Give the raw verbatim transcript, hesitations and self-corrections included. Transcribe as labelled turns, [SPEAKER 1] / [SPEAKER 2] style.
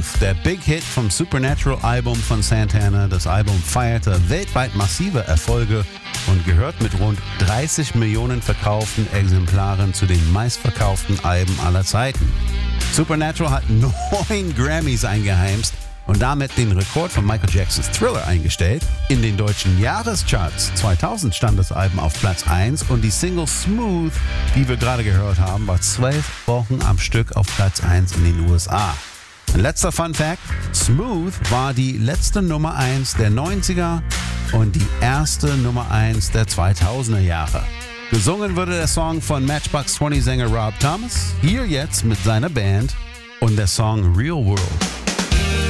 [SPEAKER 1] der Big Hit vom Supernatural-Album von Santana. Das Album feierte weltweit massive Erfolge und gehört mit rund dreißig Millionen verkauften Exemplaren zu den meistverkauften Alben aller Zeiten. Supernatural hat neun Grammys eingeheimst und damit den Rekord von Michael Jacksons Thriller eingestellt. In den deutschen Jahrescharts zweitausend stand das Album auf Platz eins und die Single Smooth, die wir gerade gehört haben, war zwölf Wochen am Stück auf Platz eins in den U S A. Ein letzter Fun Fact: Smooth war die letzte Nummer eins der neunziger und die erste Nummer eins der zweitausender Jahre. Gesungen wurde der Song von Matchbox zwanzig-Sänger Rob Thomas, hier jetzt mit seiner Band und der Song Real World.